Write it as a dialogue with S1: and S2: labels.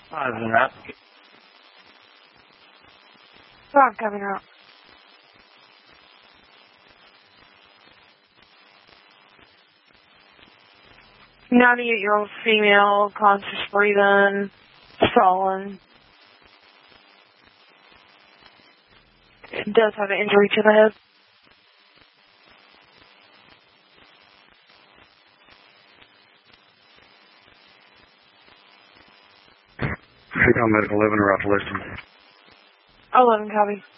S1: Other than that.
S2: I'm coming out. "98-year-old female, conscious breathing, swollen. It does have an injury to the head."
S1: Take on medical 11 or off listing.
S2: 11, copy.